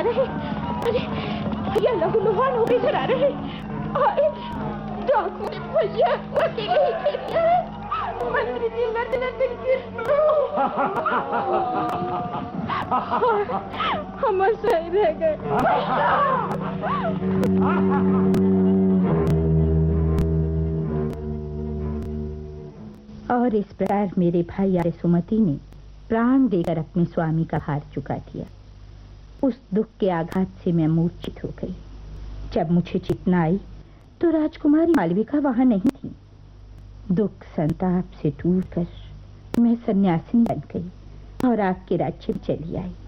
रहे। अरे ये लहू लुहान हो के इधर आ रहे। डाकू ने भैया अकेले ही खेल दिया है। मंत्री जी लड़ते लड़ते गिर हम सही रह गए। और इस प्रकार मेरे भाई आर्य सुमति ने प्राण देकर अपने स्वामी का भार चुका दिया। उस दुख के आघात से मैं मूर्छित हो गई। जब मुझे चेतना आई तो राजकुमारी मालविका वहां नहीं थी। दुख संताप से टूटकर मैं सन्यासिनी बन गई और आपके राज्य में चली आई।